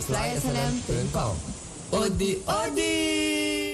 flyfm.com. Odi, odi!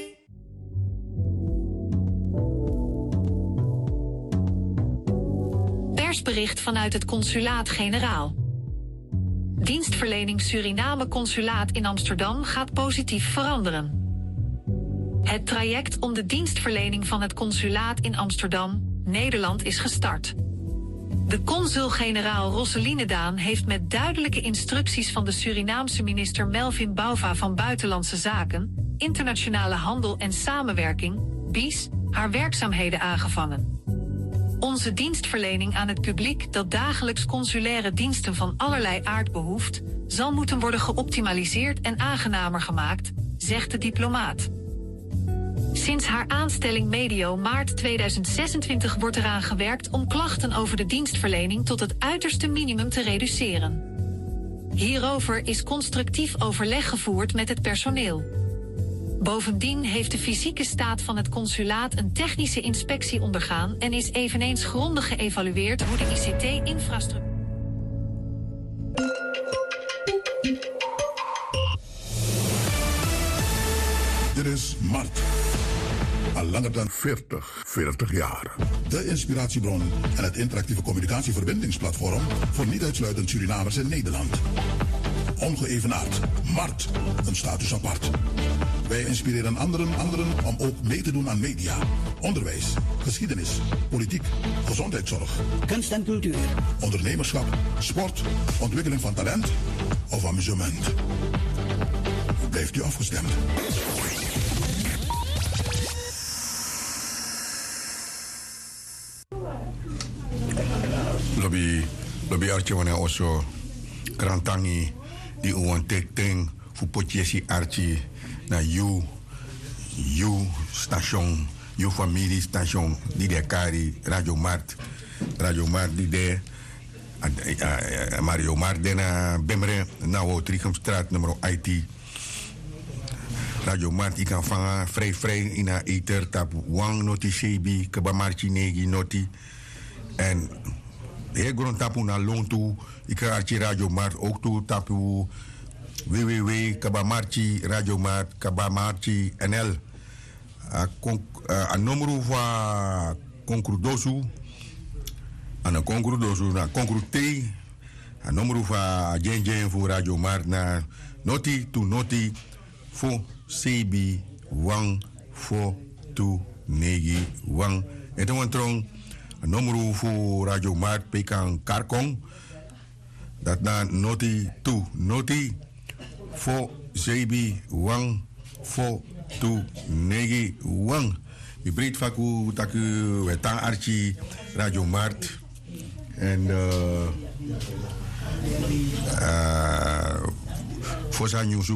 Persbericht vanuit het consulaat-generaal. Dienstverlening Suriname-consulaat in Amsterdam gaat positief veranderen. Het traject om de dienstverlening van het consulaat in Amsterdam, Nederland, is gestart. De consul-generaal Rosseline Daan heeft met duidelijke instructies van de Surinaamse minister Melvin Bouva van Buitenlandse Zaken, Internationale Handel en Samenwerking, BIS, haar werkzaamheden aangevangen. Onze dienstverlening aan het publiek dat dagelijks consulaire diensten van allerlei aard behoeft, zal moeten worden geoptimaliseerd en aangenamer gemaakt, zegt de diplomaat. Sinds haar aanstelling medio maart 2026 wordt eraan gewerkt om klachten over de dienstverlening tot het uiterste minimum te reduceren. Hierover is constructief overleg gevoerd met het personeel. Bovendien heeft de fysieke staat van het consulaat een technische inspectie ondergaan en is eveneens grondig geëvalueerd hoe de ICT-infrastructuur. Dit is Mart. Al langer dan 40 jaar. De inspiratiebron en het interactieve communicatieverbindingsplatform voor niet uitsluitend Surinamers in Nederland. Ongeëvenaard. Mart. Een status apart. Wij inspireren anderen om ook mee te doen aan media, onderwijs, geschiedenis, politiek, gezondheidszorg, kunst en cultuur, ondernemerschap, sport, ontwikkeling van talent of amusement. Blijft u afgestemd. Lobby artje wanneer oso krantangi die uwan tekting voor potjesi archie na you station, you familie station die de kari Radio Mart die de Mario Mart dena Bemre na wo Trichamstraat nummer IT. Radio Mart ik kan vangen vrij in haar ether tap wang noti sebi kabamarchi negi noti en heel grond tapu na loon toe ik kan archi Radio Mart ook toe tapu www.kabamarchi Radio Mart Kabamarchi NL a numero va concurdosu ana concurdosu na concurte a numero va jenjen voor Radio Mart na noti to noti voor CB wang voor to negi wang et een trong a numero voor Radio Mart pekan karkong dat na noti to noti voor zebi wang voor tu negi wang. Je breed vaku taku wetang archi Radio Mart en voor zijn nieuws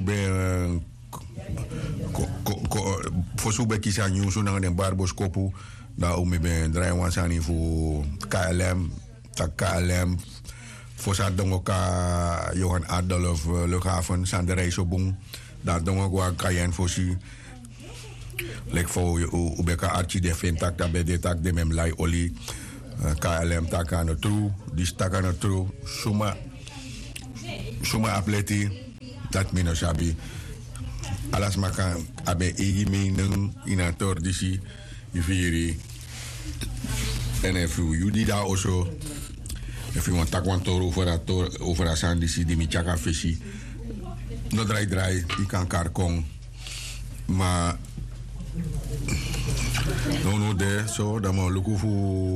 voor zo bij kiezen nieuws naar de barboskopu daar om ben draaien zijn voor KLM tak KLM. Voor zijn dongoka Johan Adolf luchthaven zijn de reisobong daar dongoka kayen voor si lek voor ubeka archi de vintak daar bij de tak de mem lai oli KLM tak aan het true die stak aan het true suma atleti dat minus sabi alas maka abe igi mening inator disi ifiri en if you did that also if you want to talk over a sandisi di michaka fishi no dry i kan karkong ma no de so da mo luku fu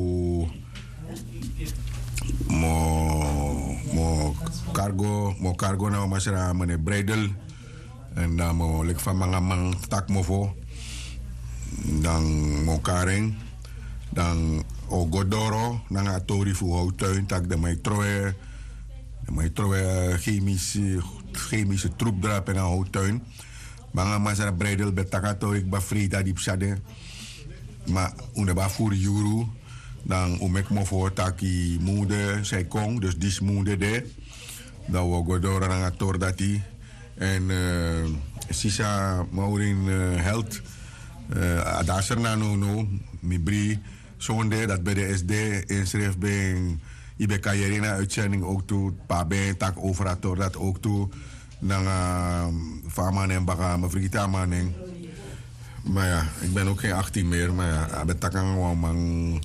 mo cargo na masera mane bredel en da mo lek fa mangamang tak mo fo dan mo kareng dan o godoro nanga tori fu houtuin tak de mai troe chemische troep drap en houtuin banga masara bredel betakatori ba frita dip sade ma unde ba fur yuru dan umek mo fo taki moede zij kong dus dis moede de da wo godoro nanga tor dati en sisa maurin held adaser na no mi bri zonde dat bij de SD inschreef bij IBK Jerina uitzending ook toe pa ben tak overator dat ook toe Dan Faman en Baka, mijn vriend Amaning. Maar ja, ik ben ook geen 18 meer. Maar ja, ik ben gewoon man.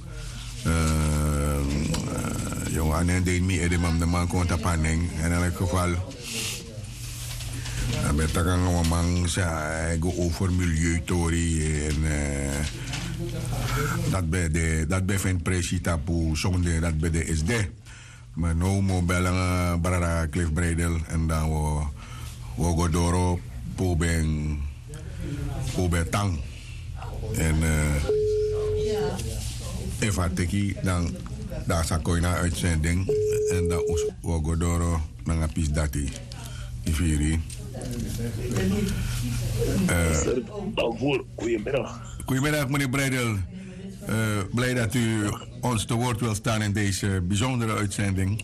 Jongen, en deed me edemam de man komt op aanning. En in elk geval. Ik ben gewoon man. Ik go over milieutheorie. En dat bij van precies tapu zonde dat bij de SD. Maar nu mo bellen Barara Cliff Bredel en dan we go door Pobe Tang. En even teki dan daar zou ik naar uitzending en dan we go door naar een pis dati. Ifiri. Goedemiddag. Goedemiddag meneer Bredel. Blij dat u ons te woord wilt staan in deze bijzondere uitzending.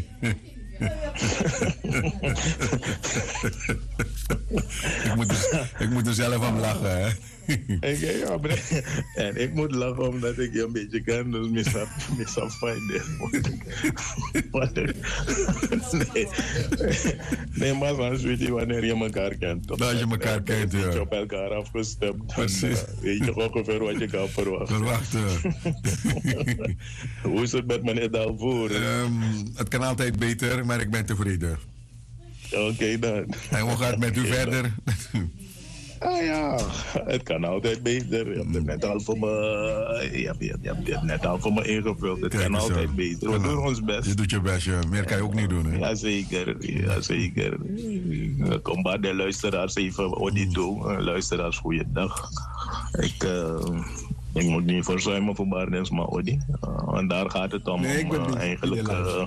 ik moet er zelf aan lachen, hè? En ik moet lachen omdat ik je een beetje ken, dus misaf fijn. Nee, maar dan weet je wanneer je elkaar kent. Dat je elkaar kent, ja. Je op elkaar afgestemd. Precies. Weet je ongeveer wat je kan verwachten. Hoe is het met meneer Dalvoer? Het kan altijd beter, maar ik ben tevreden. Oké, dan. En hoe gaat het met u verder? Ja, het kan altijd beter. Je hebt het net al voor me, je hebt het net al voor me ingevuld. Het kan altijd beter. We doen ons best. Je doet je best, ja. Meer kan je ook niet doen, hè? Jazeker. Kom maar de luisteraars even audito. Luisteraars, goeiedag. Ik moet niet verzuimen voor Barnes, maar Odi. En daar gaat het om, eigenlijk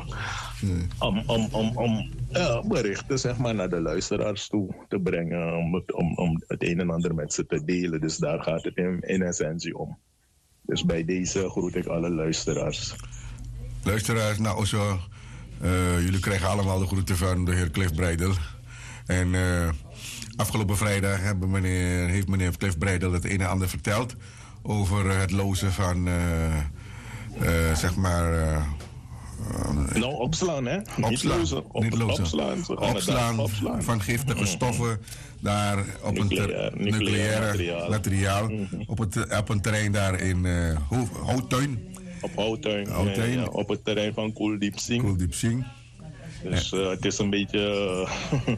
om berichten zeg maar, naar de luisteraars toe te brengen. Om het een en ander met ze te delen. Dus daar gaat het in essentie om. Dus bij deze groet ik alle luisteraars. Luisteraars, nou Osso, jullie krijgen allemaal de groeten van de heer Cliff Bredel. En afgelopen vrijdag heeft meneer Cliff Bredel het een en ander verteld over het lozen van, zeg maar... opslaan, hè? Opslaan van giftige stoffen daar op een nucleaire materiaal. Op een terrein daar in Houttuin. Op Houttuin. Ja, op het terrein van Kuldiepsing. Dus het is een beetje...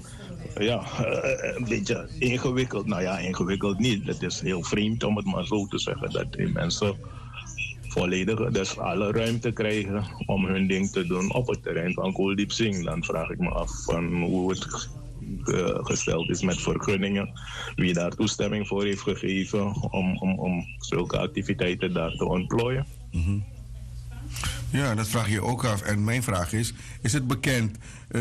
een beetje ingewikkeld. Nou ja, ingewikkeld niet. Het is heel vreemd om het maar zo te zeggen. Dat die mensen volledig dus alle ruimte krijgen om hun ding te doen op het terrein van Kuldiepsing. Dan vraag ik me af van hoe het gesteld is met vergunningen. Wie daar toestemming voor heeft gegeven om zulke activiteiten daar te ontplooien. Mm-hmm. Ja, dat vraag je ook af. En mijn vraag is het bekend...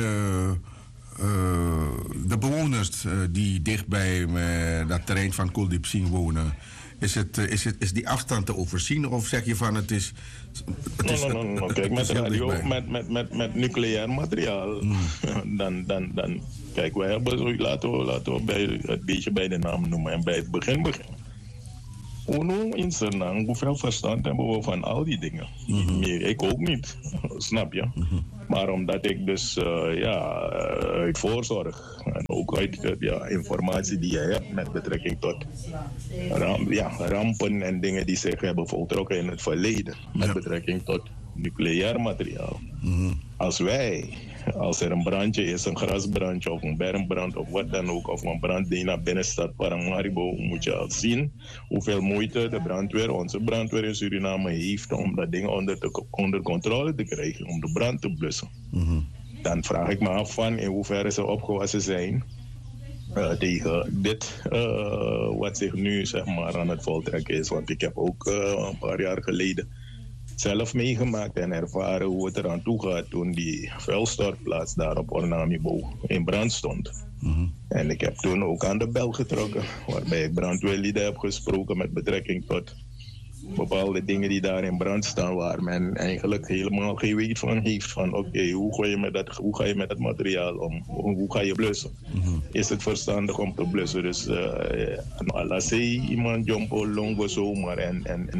de bewoners die dichtbij dat terrein van Kuldiepsing wonen, is die afstand te overzien? Of zeg je van het is... Kijk, met radio, met nucleair materiaal, dan kijk, wij hebben, laten we het beetje bij de naam noemen en bij het begin. Uno in Sernang, hoeveel verstand hebben we van al die dingen? Mm-hmm. Ik ook niet, snap je? Mm-hmm. Maar omdat ik dus uit voorzorg en ook uit informatie die je hebt met betrekking tot rampen en dingen die zich hebben voltrokken in het verleden met betrekking tot nucleair materiaal. Mm-hmm. Als er een brandje is, een grasbrandje of een bermbrand of wat dan ook, of een brand die naar binnen staat, Paramaribo, moet je al zien hoeveel moeite onze brandweer in Suriname heeft om dat ding onder controle te krijgen, om de brand te blussen. Mm-hmm. Dan vraag ik me af van in hoeverre ze opgewassen zijn tegen dit wat zich nu zeg maar aan het voltrekken is. Want ik heb ook een paar jaar geleden zelf meegemaakt en ervaren hoe het eraan toe gaat toen die vuilstortplaats daar op Ornamibo in brand stond. Mm-hmm. En ik heb toen ook aan de bel getrokken, waarbij ik brandweerlieden heb gesproken met betrekking tot bepaalde dingen die daar in brand staan, waar men eigenlijk helemaal geen weet van heeft. Van oké, hoe ga je met dat materiaal om? Hoe ga je blussen? Mm-hmm. Is het verstandig om te blussen? Dus laat iemand jompo longo zomaar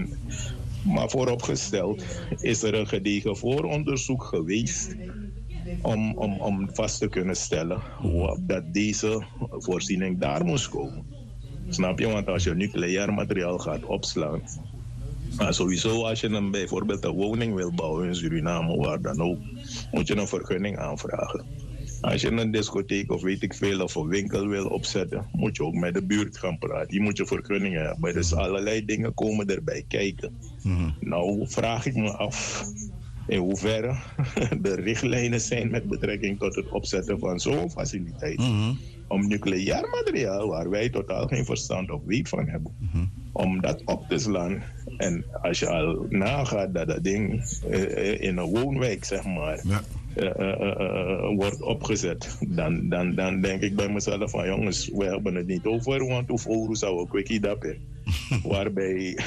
maar vooropgesteld is er een gedegen vooronderzoek geweest om vast te kunnen stellen dat deze voorziening daar moest komen. Snap je? Want als je nucleair materiaal gaat opslaan, sowieso als je dan bijvoorbeeld een woning wil bouwen in Suriname, waar dan ook, moet je een vergunning aanvragen. Als je een discotheek of weet ik veel of een winkel wil opzetten, moet je ook met de buurt gaan praten. Je moet je vergunningen hebben. Dus allerlei dingen komen erbij kijken. Nou vraag ik me af in hoeverre de richtlijnen zijn met betrekking tot het opzetten van zo'n faciliteit. Om nucleair materiaal, waar wij totaal geen verstand of weet van hebben, om dat op te slaan. En als je al nagaat dat dat ding in een woonwijk, zeg maar, wordt opgezet, dan denk ik bij mezelf van jongens, we hebben het niet over, want hoeveel zou een quickie dat hebben. waarbij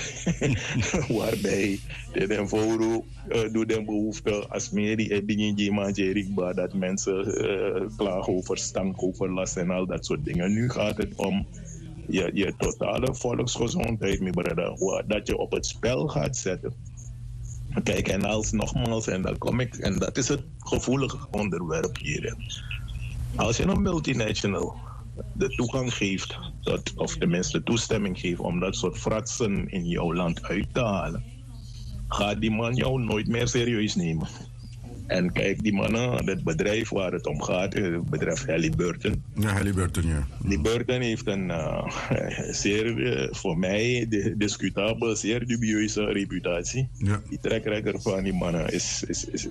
de foro doet de behoefte als meer die dingen dat mensen klagen over stankoverlast en al dat soort dingen. Nu gaat het om je totale volksgezondheid, mijn brother, dat je op het spel gaat zetten. Kijk, en nogmaals, en dan kom ik, en dat is het gevoelige onderwerp hierin. Als je een multinational de toegang geeft, of tenminste toestemming geeft om dat soort fratsen in jouw land uit te halen, gaat die man jou nooit meer serieus nemen. En kijk, die mannen, het bedrijf waar het om gaat, het bedrijf Halliburton. Ja, Halliburton, ja. Halliburton heeft een zeer, voor mij, discutabel, zeer dubieuze reputatie. Ja. Die trackrecord van die mannen is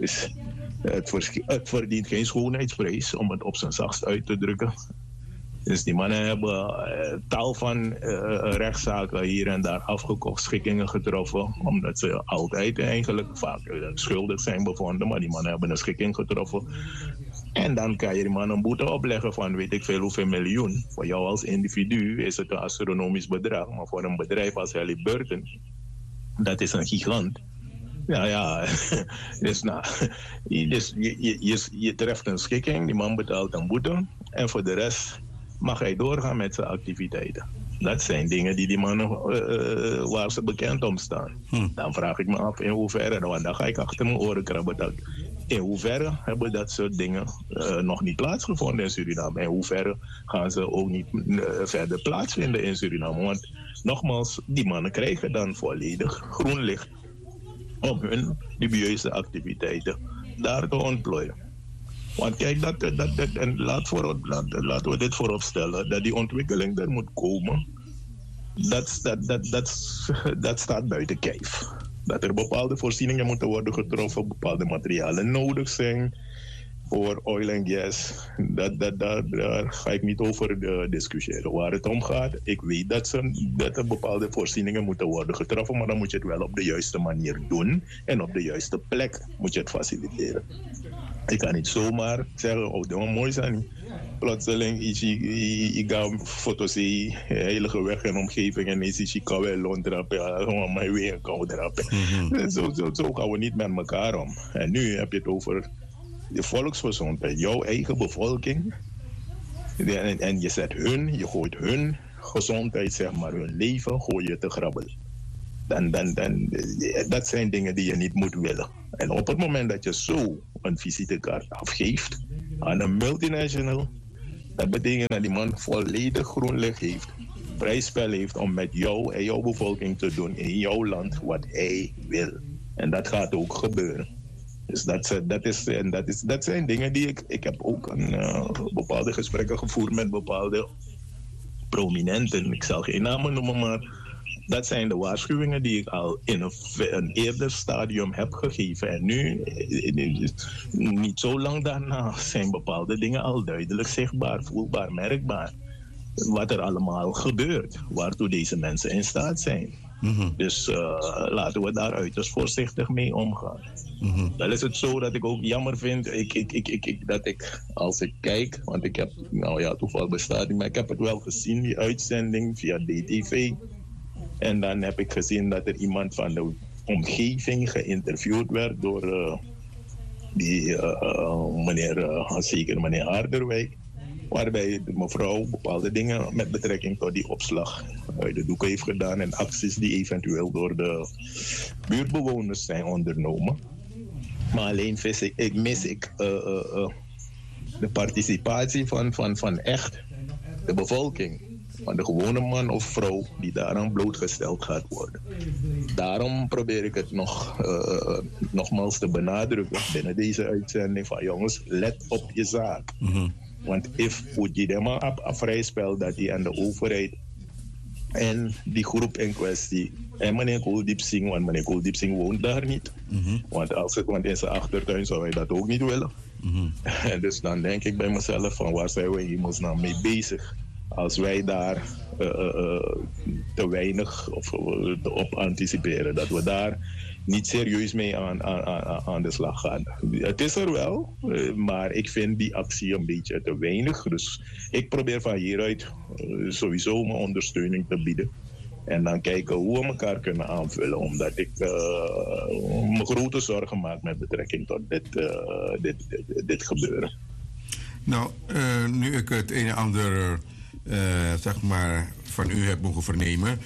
het verdient geen schoonheidsprijs, om het op zijn zachtst uit te drukken. Dus die mannen hebben tal van rechtszaken hier en daar afgekocht, schikkingen getroffen, omdat ze altijd eigenlijk vaak schuldig zijn bevonden, maar die mannen hebben een schikking getroffen. En dan kan je die man een boete opleggen van weet ik veel hoeveel miljoen. Voor jou als individu is het een astronomisch bedrag, maar voor een bedrijf als Halliburton, dat is een gigant. Ja. Dus, je treft een schikking, die man betaalt een boete en voor de rest mag hij doorgaan met zijn activiteiten. Dat zijn dingen die mannen waar ze bekend om staan. Dan vraag ik me af in hoeverre, want dan ga ik achter mijn oren krabben, dat in hoeverre hebben dat soort dingen nog niet plaatsgevonden in Suriname? In hoeverre gaan ze ook niet verder plaatsvinden in Suriname? Want nogmaals, die mannen krijgen dan volledig groen licht om hun dubieuze activiteiten daar te ontplooien. Want kijk, en laten we dit voorop stellen, dat die ontwikkeling er moet komen, dat staat buiten kijf. Dat er bepaalde voorzieningen moeten worden getroffen, bepaalde materialen nodig zijn voor oil en gas. Daar ga ik niet over discussiëren. Waar het om gaat, ik weet dat er bepaalde voorzieningen moeten worden getroffen, maar dan moet je het wel op de juiste manier doen en op de juiste plek moet je het faciliteren. Ik kan niet zomaar zeggen, oh, dat is mooi zijn. Plotseling ik ga foto's zien, heilige weg en omgeving en is ik kan wel londrappen, maar weer een koude rappen. Zo gaan we niet met elkaar om. En nu heb je het over de volksgezondheid, jouw eigen bevolking. En je zet je gooit hun gezondheid, zeg maar, hun leven, gooi je te grabbelen. Dat zijn dingen die je niet moet willen. En op het moment dat je zo een visitekaart afgeeft aan een multinational, dat betekent dat die man volledig groen licht heeft, vrij spel heeft om met jou en jouw bevolking te doen in jouw land wat hij wil. En dat gaat ook gebeuren. Dus dat zijn dingen die ik heb ook bepaalde gesprekken gevoerd met bepaalde prominenten. Ik zal geen namen noemen, maar dat zijn de waarschuwingen die ik al in een eerder stadium heb gegeven. En nu, niet zo lang daarna, zijn bepaalde dingen al duidelijk zichtbaar, voelbaar, merkbaar. Wat er allemaal gebeurt, waartoe deze mensen in staat zijn. Dus laten we daar uiterst voorzichtig mee omgaan. Dan is het zo dat ik ook jammer vind dat ik, als ik kijk, want ik heb, toevallig bestaat niet, maar ik heb het wel gezien, die uitzending via DTV. En dan heb ik gezien dat er iemand van de omgeving geïnterviewd werd door zeker meneer Harderwijk. Waarbij de mevrouw bepaalde dingen met betrekking tot die opslag uit de doek heeft gedaan en acties die eventueel door de buurtbewoners zijn ondernomen. Maar alleen mis ik de participatie van echt de bevolking. Van de gewone man of vrouw die daaraan blootgesteld gaat worden. Daarom probeer ik het nogmaals te benadrukken binnen deze uitzending van jongens, let op je zaak. Want if je helemaal op een vrij spel dat hij aan de overheid en die groep in kwestie en meneer Kuldeep Singh, want meneer Kuldeep Singh woont daar niet. Want in zijn achtertuin zou hij dat ook niet willen. En dus dan denk ik bij mezelf van waar zijn we hier nou mee bezig? Als wij daar te weinig op anticiperen, dat we daar niet serieus mee aan de slag gaan. Het is er wel, maar ik vind die actie een beetje te weinig. Dus ik probeer van hieruit sowieso mijn ondersteuning te bieden. En dan kijken hoe we elkaar kunnen aanvullen, omdat ik me grote zorgen maak met betrekking tot dit gebeuren. Nou, nu ik het een en ander zeg maar van u heb mogen vernemen,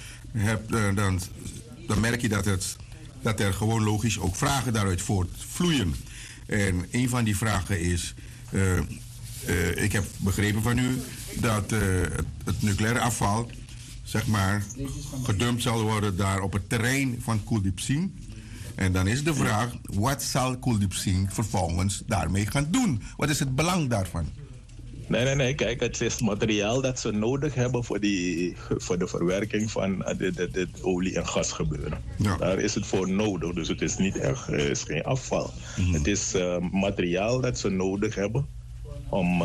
dan merk je dat er gewoon logisch ook vragen daaruit voortvloeien. En een van die vragen is, ik heb begrepen van u dat het nucleaire afval zeg maar gedumpt zal worden daar op het terrein van Kuldeep Singh. En dan is de vraag, wat zal Kuldeep Singh vervolgens daarmee gaan doen? Wat is het belang daarvan? Nee. Kijk, het is materiaal dat ze nodig hebben voor de verwerking van dit olie- en gasgebeuren. Ja. Daar is het voor nodig, dus het is niet echt, is geen afval. Het is materiaal dat ze nodig hebben om,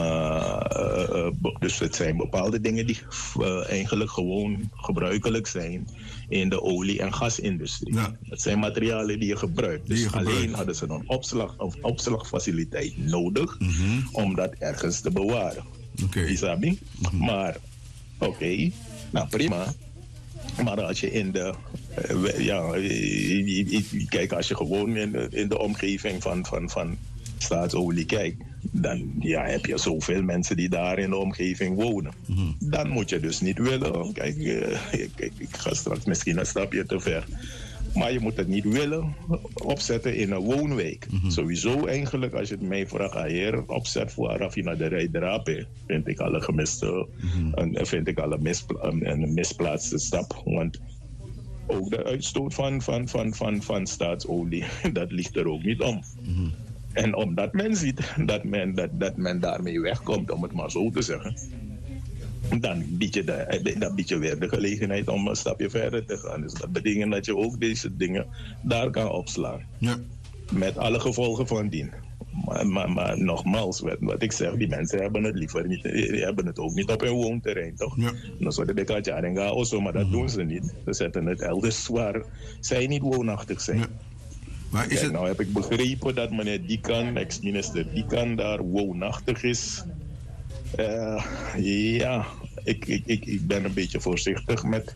dus het zijn bepaalde dingen die eigenlijk gewoon gebruikelijk zijn in de olie- en gasindustrie. Ja. Het zijn materialen die je gebruikt. Dus alleen hadden ze een opslagfaciliteit nodig om dat ergens te bewaren. Isabi? Maar nou prima. Maar als je in de kijk, als je gewoon in de omgeving van staatsolie kijkt, dan heb je zoveel mensen die daar in de omgeving wonen. Dan moet je dus niet willen. Kijk, ik ga straks misschien een stapje te ver. Maar je moet het niet willen opzetten in een woonwijk. Sowieso eigenlijk, als je het mij vraagt, hier opzet voor raffinaderij Drape, vind ik al een misplaatste stap. Want ook de uitstoot van staatsolie, dat ligt er ook niet om. En omdat men ziet dat men daarmee wegkomt, om het maar zo te zeggen, dan bied je weer de gelegenheid om een stapje verder te gaan. Dus dat betekent dat je ook deze dingen daar kan opslaan. Ja. Met alle gevolgen van dien. Maar nogmaals, wat ik zeg, die mensen hebben het liever niet, die hebben het ook niet op hun woonterrein, toch? Ja. Dan zouden de Katjaringa of maar dat doen ze niet. Ze zetten het elders waar zij niet woonachtig zijn. Ja. Maar is het... Nou heb ik begrepen dat meneer Dikan, ex-minister Dikan, daar woonachtig is. Ik ben een beetje voorzichtig met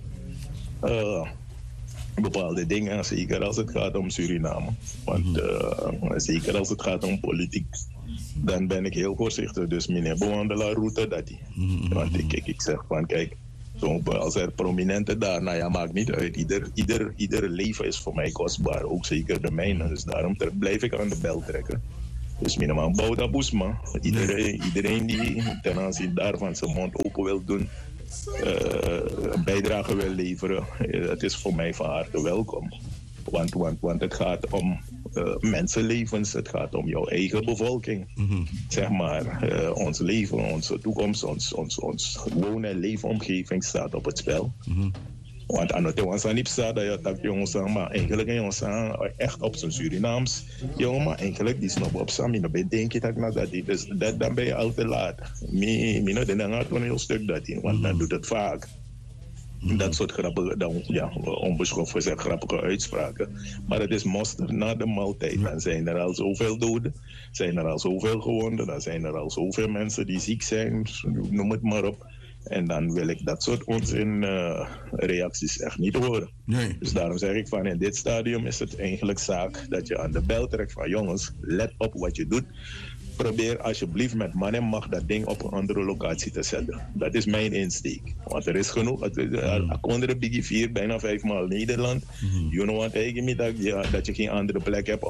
bepaalde dingen, zeker als het gaat om Suriname. Want zeker als het gaat om politiek, dan ben ik heel voorzichtig. Dus meneer Boandela-route, dat die. Want ik zeg van, kijk, als er prominenten daar, nou ja, maakt niet uit. Ieder leven is voor mij kostbaar, ook zeker de mijne. Dus daarom blijf ik aan de bel trekken. Dus minimaal Bouda Boesma. Iedereen die ten aanzien daarvan zijn mond open wil doen, een bijdrage wil leveren, het is voor mij van harte welkom. Want het gaat om mensenlevens, het gaat om jouw eigen bevolking. Zeg maar, ons leven, onze toekomst, ons wonen- en leefomgeving staat op het spel. Want aan het jongens aan niet staat dat je dat jongens aan, maar eigenlijk jongens aan echt op zijn Surinaams. Jongen, maar eigenlijk die snap op Sami, dan denk je dat die. Dus dan ben je al te laat. Mina dan gaat een heel stuk dat in, want dan doet het vaak. Dat soort onbeschoft gezegd grappige uitspraken. Maar het is mosterd na de maaltijd. Dan zijn er al zoveel doden, zijn er al zoveel gewonden, dan zijn er al zoveel mensen die ziek zijn, noem het maar op. En dan wil ik dat soort onzin reacties echt niet horen. Nee. Dus daarom zeg ik van in dit stadium is het eigenlijk zaak dat je aan de bel trekt van jongens, let op wat je doet. probeer alsjeblieft met man en macht dat ding op een andere locatie te zetten. Dat is mijn insteek. Want er is genoeg. Andere Biggie 4, bijna 5 maal Nederland. You know what, dat je geen andere plek hebt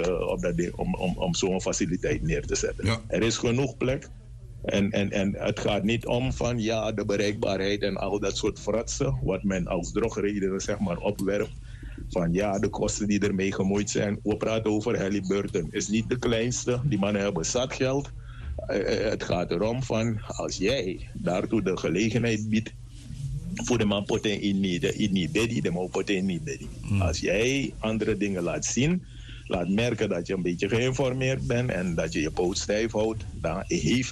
om zo'n faciliteit neer te zetten. Ja. Er is genoeg plek. En het gaat niet om van de bereikbaarheid en al dat soort fratsen, wat men als drogreden zeg maar opwerpt. Van de kosten die ermee gemoeid zijn. We praten over Halliburton. Is niet de kleinste. Die mannen hebben zat geld. Het gaat erom van als jij daartoe de gelegenheid biedt voor de man poten in niet beddy, de man poten in niet beddy. Als jij andere dingen laat zien, laat merken dat je een beetje geïnformeerd bent en dat je je poot stijf houdt, dan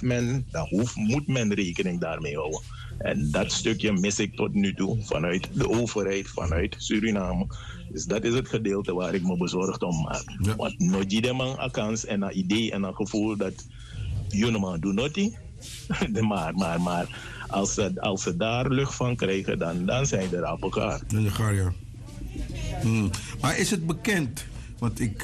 moet men rekening daarmee houden. En dat stukje mis ik tot nu toe vanuit de overheid, vanuit Suriname. Dus dat is het gedeelte waar ik me bezorgd om maak. Ja. Want nooit iedereen een kans en een idee en een gevoel dat jullie man doen nothing. Maar als ze daar lucht van krijgen, dan zijn er op elkaar. Ja. Maar is het bekend? Want ik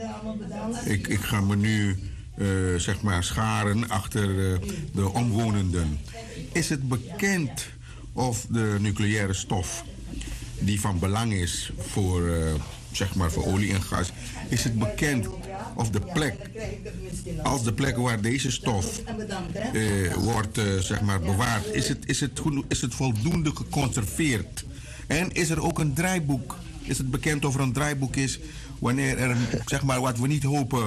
ga me nu zeg maar scharen achter de omwonenden. Is het bekend of de nucleaire stof die van belang is voor, zeg maar voor olie en gas, is het bekend of de plek, als de plek waar deze stof wordt zeg maar bewaard, is het voldoende geconserveerd? En is er ook een draaiboek? Is het bekend of er een draaiboek is wanneer er, zeg maar, wat we niet hopen,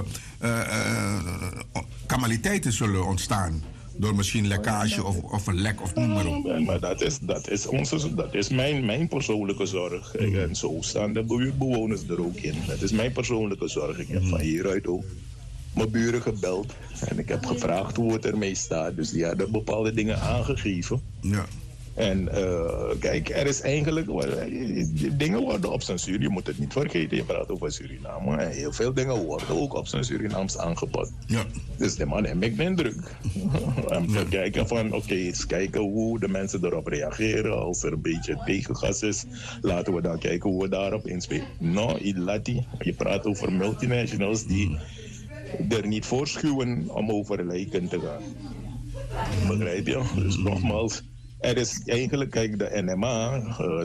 calamiteiten zullen ontstaan? Door misschien lekkage of een lek of noem maar op. Maar dat is mijn persoonlijke zorg. En zo staan de buurtbewoners er ook in. Dat is mijn persoonlijke zorg. Ik heb van hieruit ook mijn buren gebeld. En ik heb gevraagd hoe het ermee staat. Dus die hadden bepaalde dingen aangegeven. Ja. En kijk, er is eigenlijk... Dingen worden op zijn Suriname, je moet het niet vergeten, je praat over Suriname. En heel veel dingen worden ook op zijn Surinaams aangepakt. Ja. Dus de man heeft ik de indruk. En te kijken van, eens kijken hoe de mensen erop reageren. Als er een beetje tegengas is, laten we dan kijken hoe we daarop inspelen. No, je praat over multinationals die er niet voor schuwen om over lijken te gaan. Begrijp je? Dus nogmaals... Er is eigenlijk, kijk, de NMA,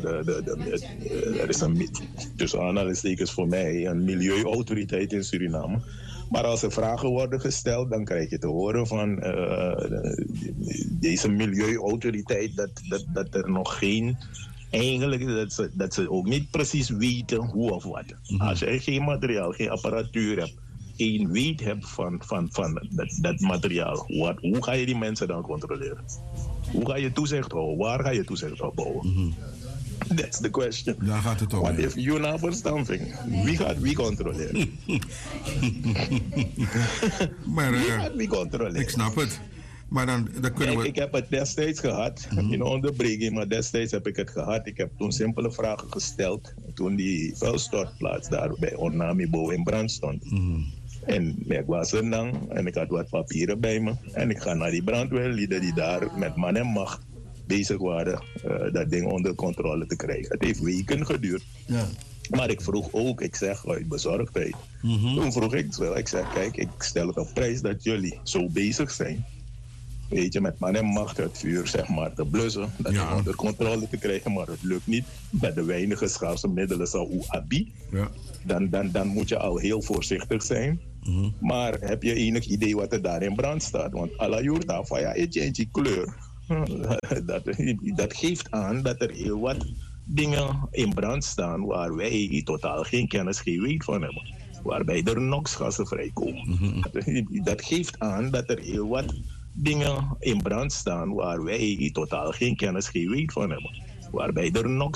er is tussen aanhalingstekens voor mij een milieuautoriteit in Suriname. Maar als er vragen worden gesteld, dan krijg je te horen van deze milieuautoriteit dat er nog geen... Eigenlijk dat ze ook niet precies weten hoe of wat. Als je geen materiaal, geen apparatuur hebt, geen weet hebt van dat materiaal, hoe ga je die mensen dan controleren? Hoe ga je toezicht houden? Waar ga je toezicht op houden? That's the question. Daar gaat het om. What if you now for something? Wie controleren? Maar wie controleren? Ik snap het. Maar dan kunnen we... Ik heb het destijds gehad, in onderbreking, maar destijds heb ik het gehad. Ik heb toen simpele vragen gesteld toen die vuilstortplaats daar bij Ornamibo in brand stond. En ik was er dan en ik had wat papieren bij me. En ik ga naar die brandweerlieden die daar met man en macht bezig waren dat ding onder controle te krijgen. Het heeft weken geduurd. Ja. Maar ik vroeg ook, ik zeg uit bezorgdheid. Toen vroeg ik zeg, kijk, ik stel het op prijs dat jullie zo bezig zijn. Weet je, met man en macht het vuur zeg maar te blussen. Dat ding onder controle te krijgen, maar het lukt niet. Met de weinige schaarse middelen zoals Abi. Ja. Dan moet je al heel voorzichtig zijn. Maar heb je enig idee wat er daar in brand staat? Want alla jurta van je kleur. Dat geeft aan dat er heel wat dingen in brand staan waar wij totaal geen kennis, geen weet van hebben. Waarbij er NOx-gassen vrijkomen. Dat geeft aan dat er heel wat dingen in brand staan waar wij totaal geen kennis, geen weet van hebben. Waarbij er NOx